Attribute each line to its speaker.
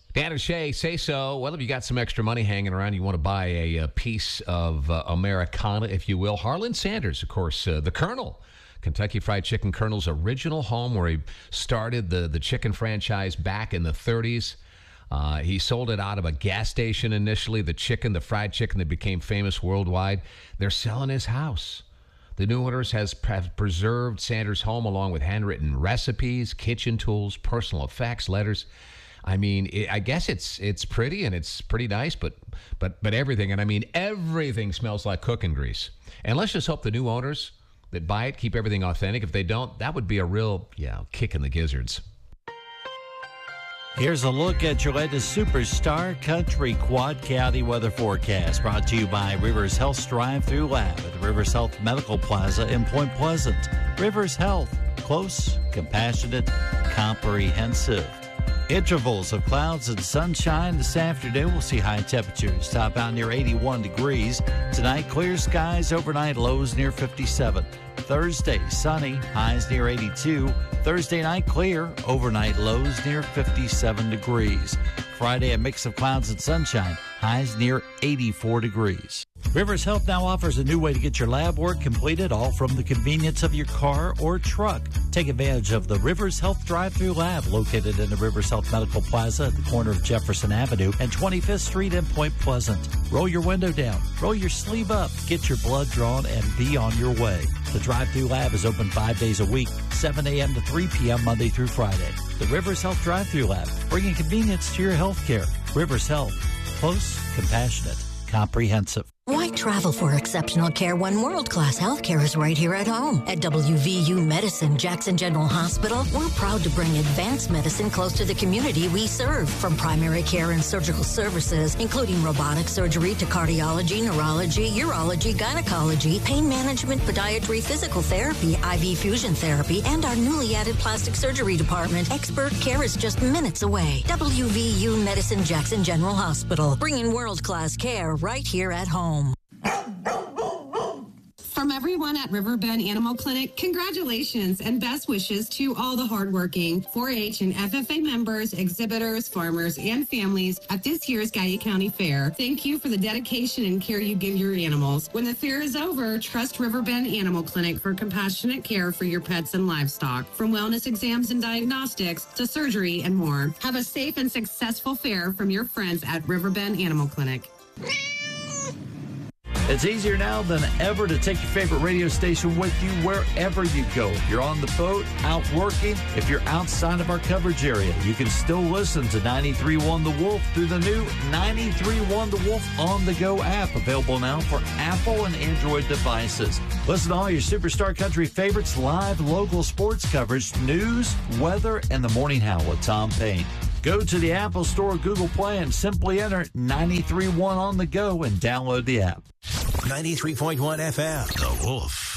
Speaker 1: Dan and Shay, say so. Well, if you got some extra money hanging around, you want to buy a piece of Americana, if you will. Harlan Sanders, of course, the Colonel, Kentucky Fried Chicken Colonel's original home where he started the chicken franchise back in the 30s. He sold it out of a gas station initially, the fried chicken that became famous worldwide. They're selling his house. The new owners have preserved Sanders' home along with handwritten recipes, kitchen tools, personal effects, letters. I mean, I guess it's pretty and it's pretty nice, but everything, and I mean everything smells like cooking grease. And let's just hope the new owners that buy it keep everything authentic. If they don't, that would be a real, kick in the gizzards.
Speaker 2: Here's a look at your latest Superstar Country Quad County weather forecast, brought to you by Rivers Health Drive-Thru Lab at the Rivers Health Medical Plaza in Point Pleasant. Rivers Health, close, compassionate, comprehensive. Intervals of clouds and sunshine this afternoon. We'll see high temperatures top out near 81 degrees. Tonight, clear skies overnight, lows near 57. Thursday, sunny, highs near 82. Thursday night, clear, overnight lows near 57 degrees. Friday, a mix of clouds and sunshine, highs near 84 degrees. Rivers Health now offers a new way to get your lab work completed, all from the convenience of your car or truck. Take advantage of the Rivers Health Drive-Thru Lab, located in the Rivers Health Medical Plaza at the corner of Jefferson Avenue and 25th Street in Point Pleasant. Roll your window down, roll your sleeve up, get your blood drawn, and be on your way. The Drive-Thru Lab is open 5 days a week, 7 a.m. to 3 p.m. Monday through Friday. The Rivers Health Drive-Thru Lab, bringing convenience to your health care. Rivers Health, close, compassionate, comprehensive.
Speaker 3: Why travel for exceptional care when world-class health care is right here at home? At WVU Medicine Jackson General Hospital, we're proud to bring advanced medicine close to the community we serve. From primary care and surgical services, including robotic surgery to cardiology, neurology, urology, gynecology, pain management, podiatry, physical therapy, IV fusion therapy, and our newly added plastic surgery department, expert care is just minutes away. WVU Medicine Jackson General Hospital, bringing world-class care right here at home.
Speaker 4: From everyone at Riverbend Animal Clinic, congratulations and best wishes to all the hardworking 4-H and FFA members, exhibitors, farmers, and families at this year's Gallia County Fair. Thank you for the dedication and care you give your animals. When the fair is over, trust Riverbend Animal Clinic for compassionate care for your pets and livestock. From wellness exams and diagnostics to surgery and more. Have a safe and successful fair from your friends at Riverbend Animal Clinic.
Speaker 2: It's easier now than ever to take your favorite radio station with you wherever you go. If you're on the boat, out working, if you're outside of our coverage area, you can still listen to 93.1 The Wolf through the new 93.1 The Wolf On The Go app, available now for Apple and Android devices. Listen to all your Superstar Country favorites, live local sports coverage, news, weather, and the Morning Howl with Tom Payne. Go to the Apple Store or Google Play and simply enter 93.1 On The Go and download the app.
Speaker 5: 93.1 FM. The Wolf.